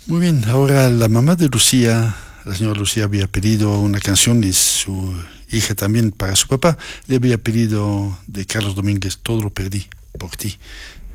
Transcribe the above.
Muy bien, ahora la mamá de Lucía, la señora Lucía había pedido una canción y su hija también para su papá le había pedido de Carlos Domínguez, Todo lo perdí por ti.